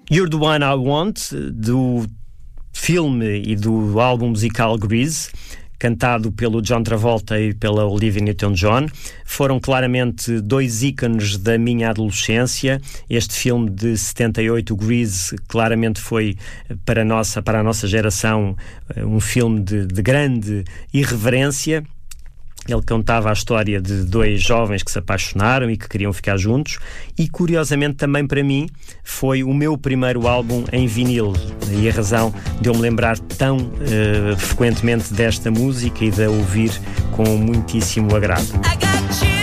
You're the One I Want, do filme e do álbum musical Grease, cantado pelo John Travolta e pela Olivia Newton-John, foram claramente dois ícones da minha adolescência. Este filme de 78, Grease, claramente foi para a nossa geração um filme de grande irreverência. Ele contava a história de dois jovens que se apaixonaram e que queriam ficar juntos, e curiosamente também para mim foi o meu primeiro álbum em vinil, e a razão de eu me lembrar tão frequentemente desta música e de a ouvir com muitíssimo agrado.